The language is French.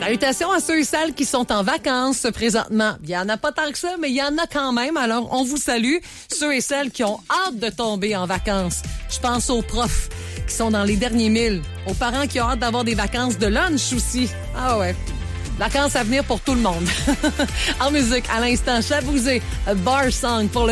Salutations à ceux et celles qui sont en vacances présentement. Il y en a pas tant que ça, mais il y en a quand même. Alors, on vous salue. Ceux et celles qui ont hâte de tomber en vacances. Je pense aux profs qui sont dans les derniers milles. Aux parents qui ont hâte d'avoir des vacances de lunch aussi. Ah ouais. Vacances à venir pour tout le monde. En musique, à l'instant, Chabouzé, Bar Song pour le